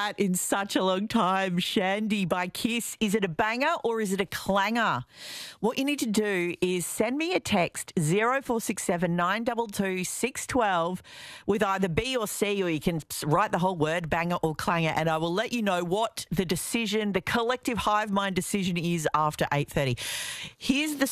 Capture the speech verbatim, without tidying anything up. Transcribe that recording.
that in such a long time. Shandy by Kiss. Is it a banger or is it a clanger? What you need to do is send me a text zero four six seven nine two two six one two with either B or C, or you can write the whole word, banger or clanger, and I will let you know what the decision, the collective hive mind decision is after eight thirty. Here's the